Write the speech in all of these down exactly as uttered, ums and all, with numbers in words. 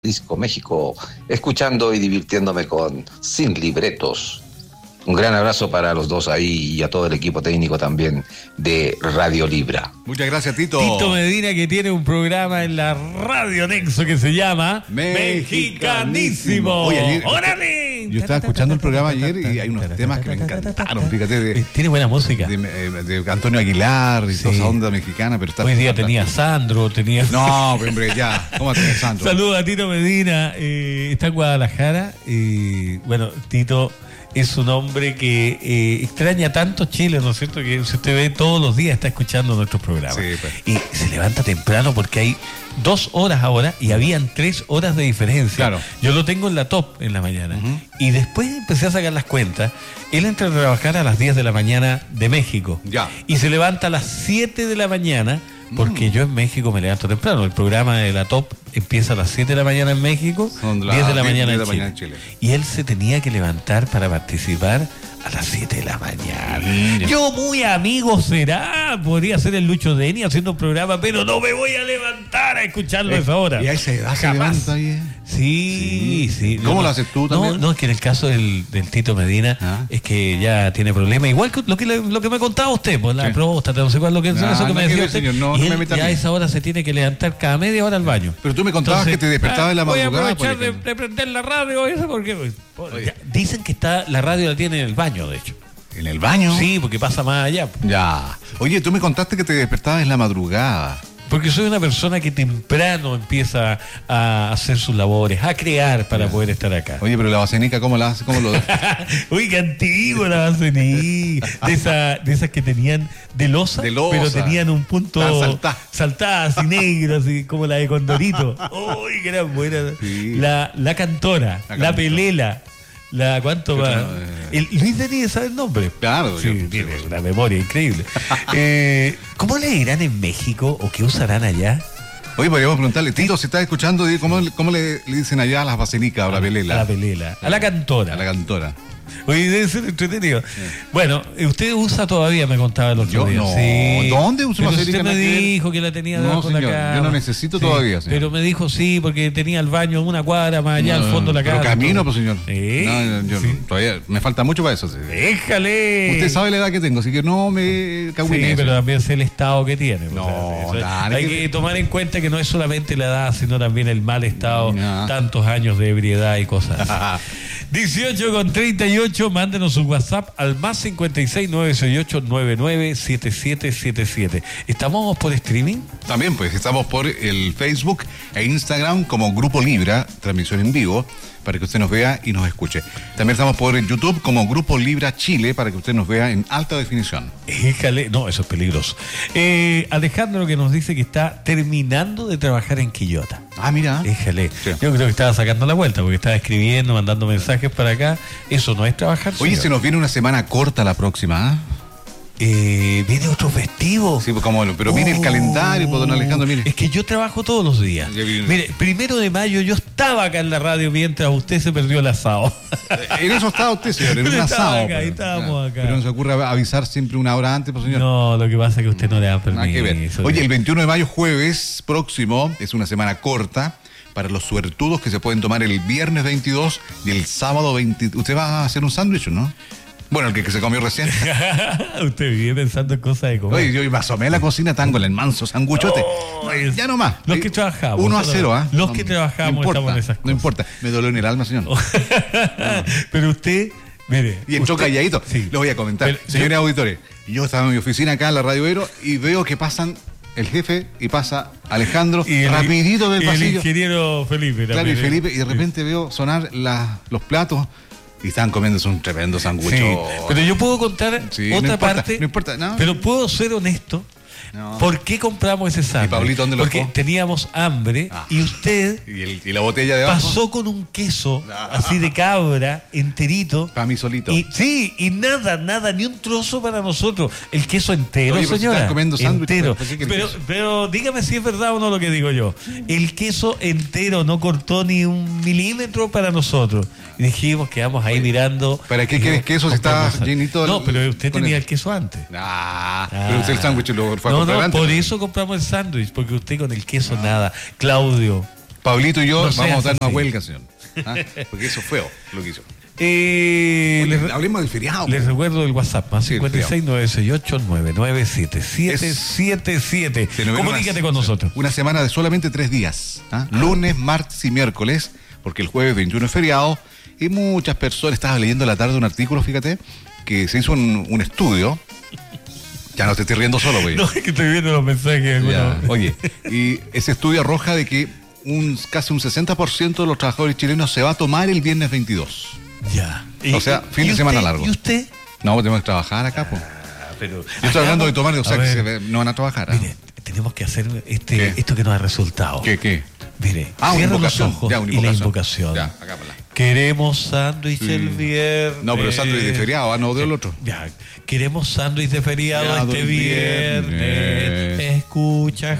Jalisco, México, escuchando y divirtiéndome con Sin Libretos. Un gran abrazo para los dos ahí y a todo el equipo técnico también de Radio Libra. Muchas gracias, Tito. Tito Medina, que tiene un programa en la Radio Nexo que se llama Mexicanísimo. Oye, ayer, ¡Órale! Yo estaba escuchando el programa ayer y hay unos temas que me encantaron, fíjate. De, tiene buena música. De, de, de Antonio Aguilar y sí. Toda esa onda mexicana. Pero está hoy día tenía Sandro, tenía... No, hombre, ya. ¿Cómo tenía Sandro? Saludos a Tito Medina. Eh, está en Guadalajara. Y bueno, Tito es un hombre que eh, extraña tanto Chile, ¿no es cierto? Que si usted ve todos los días está escuchando nuestros programas. Sí, pues. Y se levanta temprano porque hay dos horas ahora y habían tres horas de diferencia. Claro. Yo lo tengo en la top en la mañana. Uh-huh. Y después empecé a sacar las cuentas. Él entra a trabajar a las diez de la mañana de México. Ya. Y se levanta a las siete de la mañana. Porque mm. yo en México me levanto temprano. El programa de la Top empieza a las siete de la mañana en México, la, diez de la mañana, en, Chile. en Chile. Y él se tenía que levantar para participar a las siete de la mañana. Mm. Yo muy amigo será. Podría ser el Lucho Deni haciendo un programa, pero no me voy a levantar a escucharlo a esa hora. Y ahí se da, se levanta ahí. Sí, sí. sí. ¿Cómo no, lo haces tú también? No, no, es que en el caso del, del Tito Medina ¿Ah? es que ya tiene problemas. Igual que lo que, lo que me contaba usted, pues la sí. próstata, no sé cuál, lo que, no, eso que no me decía ver, usted. Señor, no, y no él, me metan ya a esa hora se tiene que levantar cada media hora al baño. Pero tú me contabas Entonces, que te despertabas ah, en la madrugada. Voy a aprovechar de, de prender la radio, eso porque ya, dicen que está la radio la tiene en el baño, de hecho. ¿En el baño? Sí, porque pasa más allá. Ya. Oye, tú me contaste que te despertabas en la madrugada. Porque soy una persona que temprano empieza a hacer sus labores, a crear para ya. poder estar acá. Oye, pero la basenica, ¿cómo la hace? ¿Cómo lo Uy, qué antiguo la basenica. De, esa, de esas que tenían de losa, de losa. pero tenían un punto saltada, saltada así negro, así como la de Condorito. Uy, que era buena. Sí. La, la cantora, la, la pelela. La, ¿Cuánto va? No, eh... el, Luis Deni sabe el nombre. Claro. Sí, yo, tiene sí, una sí. memoria increíble. eh, ¿Cómo le dirán en México o qué usarán allá? Oye, podríamos preguntarle, Tito, si está escuchando, ¿cómo, cómo le, le dicen allá a las basenicas o a la pelela? A la pelela, a la cantora. A la cantora. Oye, debe ser entretenido. Sí. Bueno, usted usa todavía, me contaba el otro yo día. No. Sí. ¿Dónde usa pero basílica? Usted me dijo que la tenía no, con la cama. Yo no necesito sí, todavía, señor. Pero me dijo sí, porque tenía el baño una cuadra más allá no, al fondo de la casa. Pero camino, pues, señor. ¿Eh? No, yo, sí. Todavía me falta mucho para eso. Sí. Déjale. Usted sabe la edad que tengo, así que no me cago en Sí, eso. pero también sé el estado que tiene. No, o sea, dale, hay que... que tomar en cuenta que no es solamente la edad, sino también el mal estado, no. tantos años de ebriedad y cosas así. dieciocho con treinta y ocho, mándenos un WhatsApp al más cincuenta y seis, nueve seis ocho, nueve nueve siete siete siete siete. ¿Estamos por streaming? También, pues, estamos por el Facebook e Instagram como Grupo Libra, transmisión en vivo, para que usted nos vea y nos escuche. También estamos por el YouTube como Grupo Libra Chile, para que usted nos vea en alta definición. Éjale, no, eso es peligroso. Eh, Alejandro, que nos dice que está terminando de trabajar en Quillota. Ah, mira. Éjale. Sí. Yo creo que estaba sacando la vuelta, porque estaba escribiendo, mandando mensajes para acá. Eso no es trabajar. Oye, señor. Se nos viene una semana corta la próxima, ¿eh? Eh, viene otro festivo. Sí, pues como, pero mire oh, el calendario, pues, don Alejandro, mire. Es que yo trabajo todos los días. Mire, primero de mayo yo estaba acá en la radio mientras usted se perdió el asado. En eso estaba usted, señor, en un asado. Acá, pero, estábamos acá. Pero no se ocurre avisar siempre una hora antes, pues, señor. No, lo que pasa es que usted no le da permiso. Nada que ver. Oye, el veintiuno de mayo, jueves próximo, es una semana corta para los suertudos que se pueden tomar el viernes veintidós y el sábado veinte. ¿Usted va a hacer un sándwich, no? Bueno, el que, que se comió recién. Usted vive pensando en cosas de comer. Oye, yo me asomé a la cocina tan con el manso sanguchote. Oh, ya nomás. Los que trabajamos. Uno a cero, ¿ah? ¿eh? Los no, que trabajamos no importa, estamos en esas cosas. No importa. Me dolió en el alma, señor. No. Pero usted, mire. Y entró usted, calladito. Sí. Le voy a comentar. Pero, señores yo... auditores, yo estaba en mi oficina acá en la Radio Vero y veo que pasan el jefe y pasa Alejandro y el, rapidito del y pasillo. El ingeniero Felipe también. Claro, y Felipe, y de repente sí. veo sonar la, los platos. Y están comiéndose un tremendo sándwich. Sí, pero yo puedo contar sí, otra no importa, parte. No importa, no. Pero puedo ser honesto. No. ¿Por qué compramos ese sándwich? ¿Y Pablito dónde lo Porque dejó? Teníamos hambre ah. y usted ¿Y, el, y la botella de abajo? Pasó con un queso ah. así de cabra, enterito. Para mí solito. Y, sí, y nada, nada, ni un trozo para nosotros. El queso entero, Oye, señora. Están comiendo sándwich. Entero. Pero, pero dígame si es verdad o no lo que digo yo. El queso entero no cortó ni un milímetro para nosotros. Y dijimos que vamos ahí Oye, mirando. ¿Para qué quieres queso si está llenito? No, pero usted tenía el... el queso antes. Ah, ah. Pero usted el sándwich lo fue a no, comprar no, antes. Por eso compramos el sándwich, porque usted con el queso ah. nada. Claudio, Pablito y yo No vamos a darnos así. una huelga, señor. ¿Ah? Porque eso fue lo que hizo. Eh, Oye, les, hablemos del feriado. les recuerdo el WhatsApp, más Sí, cincuenta y seis, nueve seis ocho, nueve nueve siete siete siete siete. Se nos viene Comunícate una- con nosotros. Una semana de solamente tres días. ¿Ah? Lunes, martes y miércoles, porque el jueves veintiuno es feriado. Y muchas personas, estaba leyendo a la tarde un artículo, fíjate, que se hizo un, un estudio. Ya no te estoy riendo solo, güey. No, es que estoy viendo los mensajes. Ya, Bueno. oye, y ese estudio arroja de que un, casi un sesenta por ciento de los trabajadores chilenos se va a tomar el viernes veintidós. Ya. O sea, fin de ¿y semana usted? largo. ¿Y usted? No, tenemos que trabajar acá, pues. Ah, pero Yo estoy hablando de tomar, o sea, A que ver, se ve- no van a trabajar. ¿Ah? Mire, tenemos que hacer este, ¿Qué? esto que nos ha resultado. ¿Qué, qué? Mire, Ah, una cierra los invocación. ojos Ya, una y la invocación. invocación. Ya, hagámosla. Queremos sándwich Sí. el viernes. No, pero sándwich de feriado, ah, no del otro. Ya, queremos sándwich de feriado Feriado este el viernes. viernes. Escucha,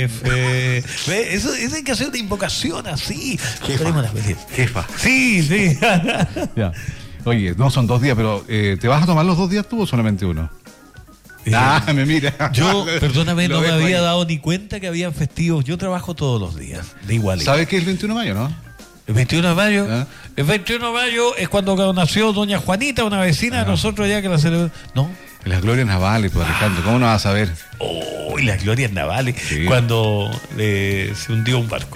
jefe. ¿Ve? Eso, eso hay que hacer una invocación así. Queremos la feliz. Jefa. Sí, sí. Ya. Oye, no son dos días, pero eh, ¿te vas a tomar los dos días tú o solamente uno? Eh, Ah, me mira. Yo, perdóname, Lo no me dejo había ahí. dado ni cuenta que habían festivos. Yo trabajo todos los días, de igual. ¿Sabes qué es el veintiuno de mayo, no? El veintiuno de mayo. ¿Ah? El veintiuno de mayo es cuando nació doña Juanita, una vecina de nosotros ya que la celebró. No. Las glorias navales, pues Alejandro, ¿cómo no vas a saber? Oh, y las glorias navales. Sí. Cuando eh, se hundió un barco.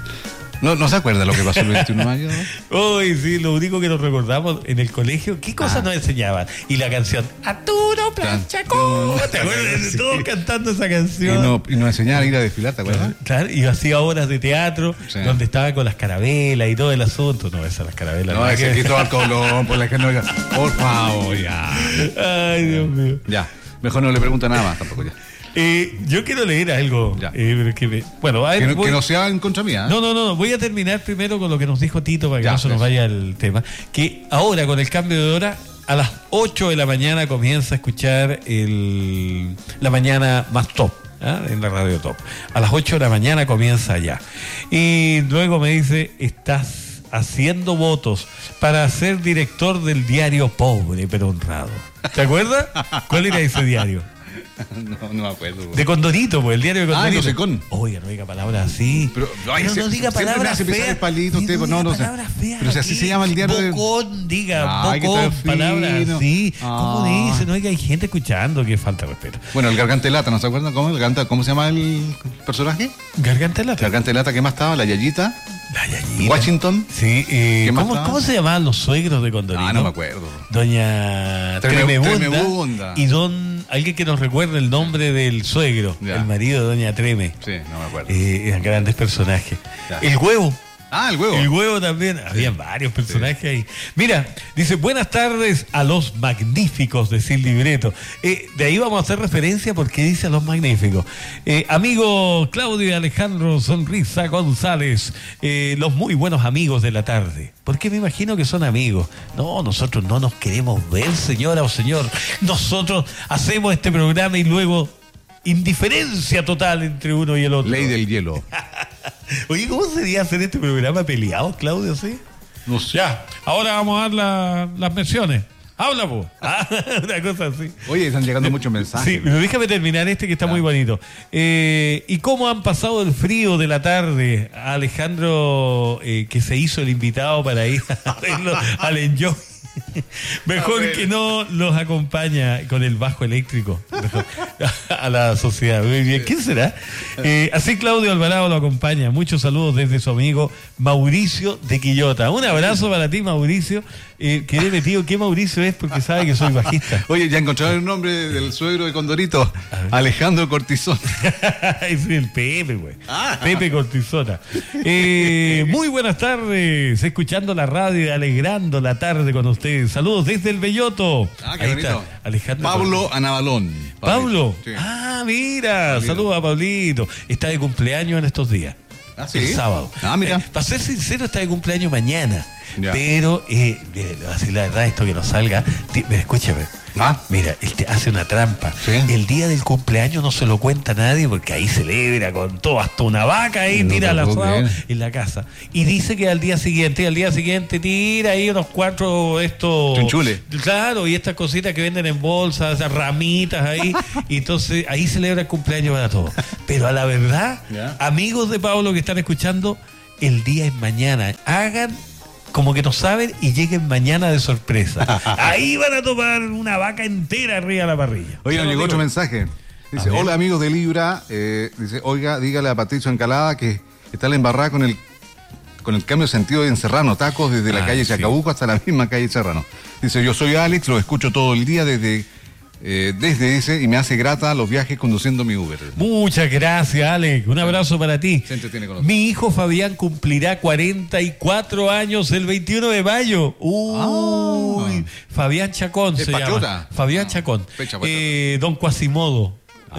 ¿No, ¿No se acuerda lo que pasó el veintiuno de mayo? ¿No? Uy, sí, lo único que nos recordamos en el colegio, ¿qué cosas Ah. nos enseñaban? Y la canción, Arturo Planchacó. ¿Te acuerdas de Sí. todos cantando esa Y, canción? no, y nos enseñaban a ir a desfilar, ¿te acuerdas? Claro, y hacía obras de teatro Sí. donde estaba con las carabelas y todo el asunto. No, esas las carabelas. No, nada ese que- Cristóbal Colón, por la que no. Por favor, ya. Ay, Dios mío. Ya. Mejor no le pregunta nada más tampoco ya. Eh, yo quiero leer algo. Ya. eh, pero que me- bueno, a ver, Que no, voy- que no sea en contra mía. ¿eh? No, no, no, voy a terminar primero con lo que nos dijo Tito para que Ya, no se nos eso. vaya el tema. Que ahora, con el cambio de hora, a las ocho de la mañana comienza a escuchar el, la mañana más top. ¿Ah? En la radio top. A las ocho de la mañana comienza ya. Y luego me dice, estás haciendo votos para ser director del diario Pobre pero Honrado. ¿Te acuerdas? ¿Cuál era ese diario? No, no me acuerdo. De Condorito, pues el diario de Ah, Condorito. no sé, con. Oiga, no diga palabras así. Pero, ay, Pero se- no diga siempre me palabras hace pisar feas. el palito Ni usted, pues, no, diga no sé. palabras feas Pero si así aquí. se llama el diario de- Bocón, diga, Ay, que bocón, está fino. palabras así. ¿Cómo Ah. dice? No, oiga, hay gente escuchando, que falta de respeto. Bueno, el Garganta de Lata, ¿no se acuerdan cómo? El Garganta, ¿cómo se llama el personaje? Garganta de lata. Garganta de Lata, ¿qué más estaba? La Yayita. La Yayita. Washington. Sí, eh, ¿Qué más ¿cómo, estaba? ¿cómo se llamaban los suegros de Condorito? Ah, no me acuerdo. Doña Treme- Tremebunda, Tremebunda. y don, alguien que nos recuerde el nombre del suegro, Ya. el marido de Doña Treme. Sí, no me acuerdo. Eh, eran grandes personajes. Ya. El huevo. Ah, el huevo. El huevo también. Habían varios personajes ahí. Mira, dice, buenas tardes a los magníficos de Sin Libreto. Eh, de ahí vamos a hacer referencia porque dice a los magníficos. Eh, amigo Claudio y Alejandro Sonrisa González, eh, los muy buenos amigos de la tarde. Porque me imagino que son amigos. No, nosotros no nos queremos ver, señora o señor. Nosotros hacemos este programa y luego indiferencia total entre uno y el otro. Ley del hielo. Oye, ¿cómo sería hacer este programa peleado, Claudio? ¿Sí? No sé. Ya, ahora vamos a dar la- las menciones. Habla, vos. Ah, una cosa así. Oye, están llegando muchos mensajes. Sí, pero déjame terminar este que está Ya. muy bonito. Eh, ¿Y cómo han pasado el frío de la tarde? A Alejandro, eh, que se hizo el invitado para ir a verlo al Enjoy. Mejor A ver. que no los acompaña con el bajo eléctrico mejor, a la sociedad. Muy bien. ¿Quién será? Eh, así Claudio Alvarado lo acompaña. Muchos saludos desde su amigo Mauricio de Quillota. Un abrazo para ti, Mauricio. Eh, quedé tío, ¿qué Mauricio es? Porque sabe que soy bajista. Oye, ya encontraron el nombre del suegro de Condorito. Alejandro Cortizón. Es el Pepe, güey. Ah. Pepe Cortisona. Eh, muy buenas tardes. Escuchando la radio y alegrando la tarde con ustedes. Saludos desde el Belloto. Ah, qué Ahí bonito. está, Alejandro Pablo Cortisona. Anabalón. Pablo. Sí. Ah, mira. Pablito. Saludos a Pablito. Está de cumpleaños en estos días. Ah, ¿sí? El sábado. Ah, mira. Eh, para ser sincero, está de cumpleaños mañana. Ya. Pero, eh, mire, le voy a decir la verdad, esto que no salga. Ti- mira, escúchame. Ah. Mira, él te hace una trampa. Sí. El día del cumpleaños no se lo cuenta a nadie porque ahí celebra con todo, hasta una vaca ahí, No tira te al puedo asado creer. en la casa. Y dice que al día siguiente, al día siguiente tira ahí unos cuatro estos. Chunchule. Claro, y estas cositas que venden en bolsas, esas ramitas ahí. Y entonces ahí celebra el cumpleaños para todos. Pero a la verdad, Ya. amigos de Pablo que están escuchando, el día es mañana. Hagan como que no saben y lleguen mañana de sorpresa. Ahí van a tomar una vaca entera arriba de la parrilla. Oye, nos llegó otro mensaje. Dice, hola amigos de Libra, eh, dice, oiga, dígale a Patricio Encalada que está la embarrada con el con el cambio de sentido en Serrano, tacos desde la ah, calle Chacabuco sí. hasta la misma calle Serrano. Dice, yo soy Alex, lo escucho todo el día desde, eh, desde ese y me hace grata los viajes conduciendo mi Uber. Muchas gracias, Alex. Un abrazo para ti. Se entretiene con mi hijo Fabián cumplirá cuarenta y cuatro años el veintiuno de mayo. Uy, ah. Fabián Chacón se Pachota? llama. Fabián ah, Chacón. Pecha, eh, don Quasimodo.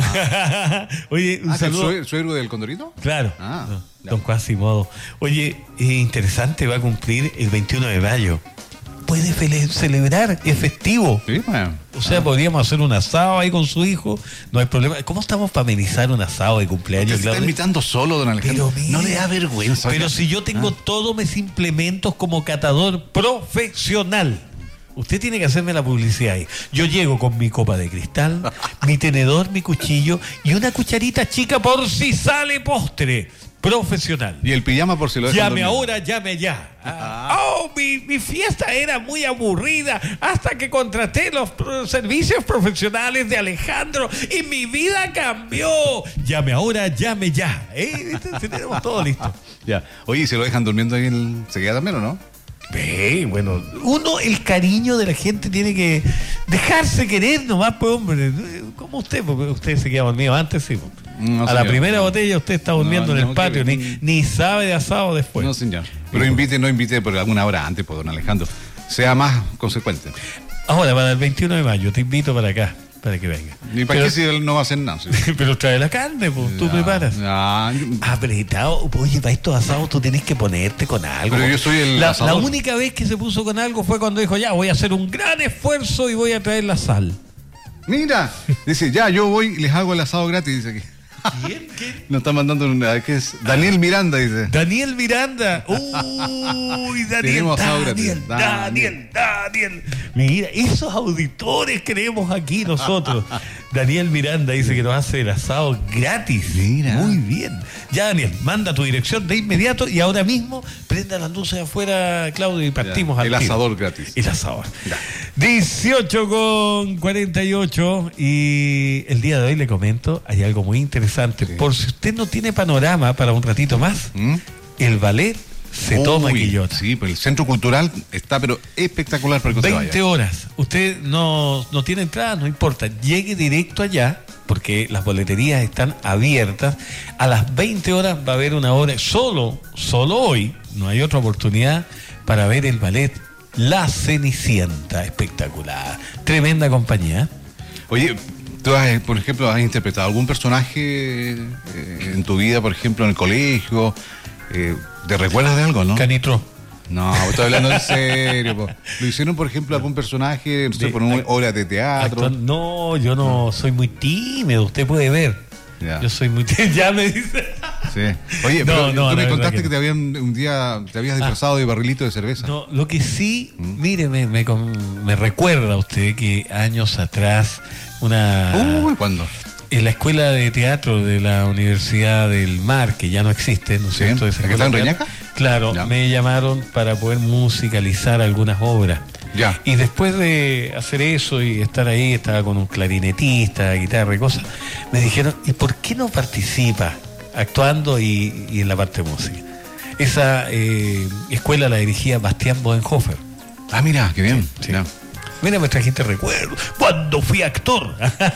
Ah. Oye, un ah, saludo. ¿El suegro del Condorito? Claro. Ah, no, don Quasimodo. Oye, eh, interesante, va a cumplir el veintiuno de mayo. Puede celebrar, es festivo. Sí, bueno. O sea, ah. podríamos hacer un asado ahí con su hijo, no hay problema. ¿Cómo estamos para amenizar un asado de cumpleaños? Se está invitando solo, don Alejandro. Mira, no le da vergüenza. Pero si yo tengo ah. todos mis implementos como catador profesional. Usted tiene que hacerme la publicidad ahí. Yo llego con mi copa de cristal, mi tenedor, mi cuchillo y una cucharita chica por si sale postre. Profesional. Y el pijama por si lo dejan Llame dormir. ahora, llame ya. Ah. Oh, mi, mi fiesta era muy aburrida hasta que contraté los pro- servicios profesionales de Alejandro y mi vida cambió. Llame ahora, llame ya. ¿Eh? Tenemos todo listo. Ya. Oye, ¿se lo dejan durmiendo ahí en el... ¿Se queda también o no? Ve, bueno, uno, el cariño de la gente tiene que dejarse querer nomás, pues hombre, como usted, porque usted se queda dormido antes, sí. No, a señor, la primera no. botella usted está durmiendo no, no, en el patio, que... ni, ni sabe de asado después. No, señor. Pero invite, no invite por alguna hora antes, pues, don Alejandro. Sea más consecuente. Ahora, para el veintiuno de mayo, te invito para acá. Para que venga. ¿Y para pero, qué si él no va a hacer nada? ¿Sí? Pero trae la carne, pues, tú ya, preparas. Ya. Apretado. Oye, para estos asados tú tenés que ponerte con algo. Pero yo soy el la, asador. La única vez que se puso con algo fue cuando dijo, ya, voy a hacer un gran esfuerzo y voy a traer la sal. Mira, dice, ya, yo voy y les hago el asado gratis, dice aquí. ¿Quién? ¿Quién? Nos está mandando una, ¿qué es? Daniel Miranda, dice. Daniel Miranda. Uy, Daniel, Daniel, Daniel, Daniel. Mira, esos auditores queremos aquí nosotros. Daniel Miranda dice que nos hace el asado gratis. Mira. Muy bien. Ya, Daniel, manda tu dirección de inmediato y ahora mismo prenda las luces afuera, Claudio, y partimos ya, al El tiro. asador gratis. El asador. Ya. dieciocho con cuarenta y ocho y el día de hoy le comento, hay algo muy interesante. Sí. Por si usted no tiene panorama para un ratito más, ¿Mm? el ballet se Uy, toma en Quillota. Sí, pues el centro cultural está pero espectacular para que usted veinte vaya. horas. Usted no, no tiene entrada, no importa. Llegue directo allá, porque las boleterías están abiertas. A las veinte horas va a haber una hora, solo, solo hoy, no hay otra oportunidad para ver el ballet La Cenicienta. Espectacular. Tremenda compañía. Oye, ¿tú has, por ejemplo, has interpretado algún personaje eh, en tu vida, por ejemplo, en el colegio? Eh, ¿Te recuerdas de algo, no? Canitro. No, estoy hablando en serio. Po. ¿Lo hicieron, por ejemplo, algún personaje, no sé, por una obra de teatro? Actor, no, yo no, no soy muy tímido, usted puede ver. Ya. Yo soy muy tímido, ya me dice. Sí. Oye, no, pero no, tú me contaste que, que te habían un día te habías disfrazado ah, de barrilito de cerveza. No, lo que sí, ¿Mm? mire, me, me, me recuerda a usted que años atrás una... Uy, ¿cuándo? En la escuela de teatro de la Universidad del Mar, que ya no existe, ¿no es sí, cierto? ¿Que está en Reñaca? Claro, ya. Me llamaron para poder musicalizar algunas obras. Ya. Y después de hacer eso y estar ahí, estaba con un clarinetista, guitarra y cosas, me dijeron, ¿y por qué no participa actuando y, y en la parte de música? Esa eh, escuela la dirigía Bastián Bodenhofer. Ah, mira, qué bien. Sí, sí. Mira, me trajiste recuerdo. Cuando fui actor.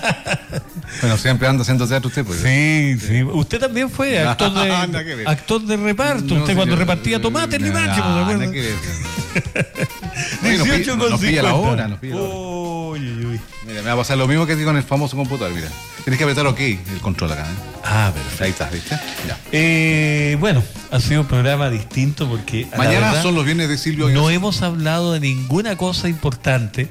Bueno, siempre anda haciendo teatro usted, pues. Sí, sí. Usted también fue actor de, actor de reparto. No, usted señor, cuando repartía tomates en Limache, ¿no se acuerda? dieciocho con cincuenta. La hora, nos pilla la hora. Uy, uy, uy. Mira, me va a pasar lo mismo que aquí con el famoso computador, mira. Tienes que apretar OK, el control acá, ¿eh? Ah, perfecto. Ahí está, ¿viste? Ya. Eh, bueno, ha sido un programa distinto porque... Mañana verdad, son los viernes de Silvio. No hemos hablado de ninguna cosa importante.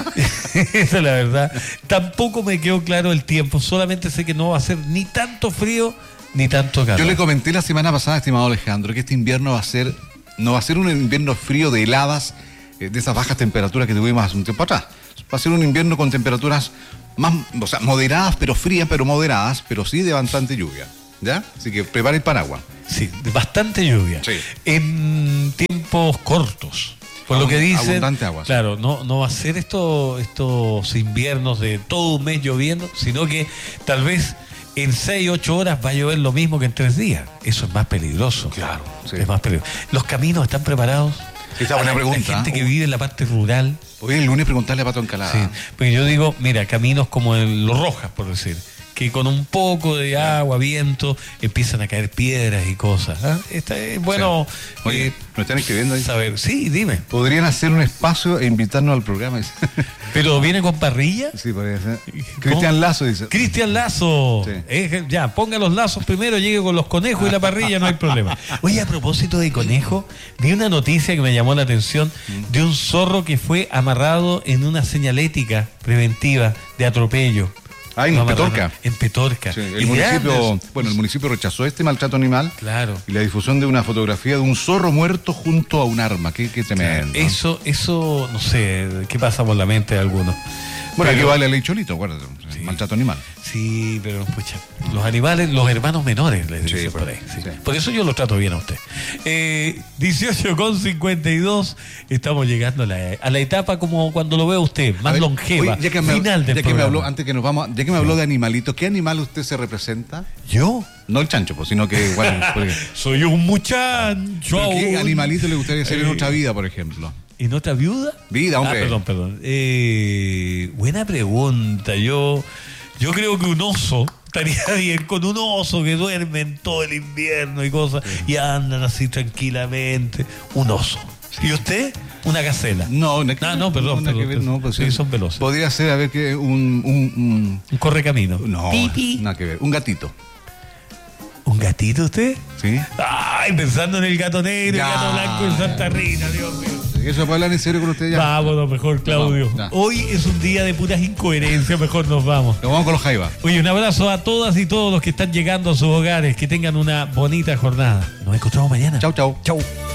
Esa es la verdad. Tampoco me quedó claro el tiempo. Solamente sé que no va a ser ni tanto frío ni tanto calor. Yo le comenté la semana pasada, estimado Alejandro, que este invierno va a ser... No va a ser un invierno frío de heladas, eh, de esas bajas temperaturas que tuvimos hace un tiempo atrás. Va a ser un invierno con temperaturas más, o sea, moderadas, pero frías, pero moderadas, pero sí de bastante lluvia. ¿Ya? Así que prepare el paraguas. Sí, bastante lluvia. Sí. En tiempos cortos. Por lo que dicen, abundante agua. Claro, no, no va a ser esto, estos inviernos de todo un mes lloviendo, sino que tal vez en seis, ocho horas va a llover lo mismo que en tres días. Eso es más peligroso. Claro, sí. Es más peligroso. ¿Los caminos están preparados? Esa es buena pregunta. La gente que vive en la parte rural. Hoy el lunes preguntarle a Pato Encalada. Sí, porque yo digo, mira, caminos como en Los Rojas, por decir, que con un poco de agua, viento, empiezan a caer piedras y cosas. ¿Ah? Esta es bueno. Sí. Oye, eh, ¿nos están escribiendo ahí? Saber. Sí, dime. ¿Podrían hacer un espacio e invitarnos al programa? ¿Pero viene con parrilla? Sí, podría ser. Cristian Lazo dice. Cristian Lazo. Sí. Eh, ya, ponga los lazos primero, llegue con los conejos y la parrilla, no hay problema. Oye, a propósito de conejo, vi una noticia que me llamó la atención de un zorro que fue amarrado en una señalética preventiva de atropello. Ah, en No, Petorca. En Petorca. Sí, el Y municipio, grandes. bueno, el municipio rechazó este maltrato animal. Claro. Y la difusión de una fotografía de un zorro muerto junto a un arma. Qué, qué tremendo. Eso, eso, no sé, ¿qué pasa por la mente de algunos? Bueno, Pero- aquí vale la ley Cholito, acuérdate. Sí. Maltrato animal. Sí, pero pucha, los animales, los hermanos menores, les Sí, dicen pues, por ahí. sí. sí. Por eso yo lo trato bien a usted. Eh, dieciocho con cincuenta y dos, estamos llegando a la, a la etapa como cuando lo ve usted, más A ver, longeva, oye, ya que me, final del ya que me programa. habló, antes que nos vamos, ya que me habló de animalitos, ¿qué animal usted se representa? ¿Yo? No el chancho, pues, sino que igual. porque- Soy un muchacho. ¿Pero ¿Qué aún. animalito le gustaría ser en Eh, otra vida, por ejemplo? ¿En otra viuda? Vida, hombre. Ah, perdón, perdón. Eh, buena pregunta. Yo, yo creo que un oso estaría bien, con un oso que duermen todo el invierno y cosas, y andan así tranquilamente. Un oso. ¿Y usted? Una gacela. No, no, Ah, no, perdón, nada que perdón, ver, no, pues, sí, son veloces. Podría ser, a ver, que un. un, un- Un correcamino. no, Pipi. nada que ver. Un gatito. ¿Un gatito usted? ¿Sí? Ay, pensando en el gato negro, Ya. el gato blanco en Santa Rita, Dios mío. Eso para hablar en serio con usted ya. Vámonos mejor, Claudio. Nos vamos, ya. Hoy es un día de puras incoherencias, mejor nos vamos. Nos vamos con los jaivas. Oye, un abrazo a todas y todos los que están llegando a sus hogares. Que tengan una bonita jornada. Nos encontramos mañana. Chau, chau. Chau.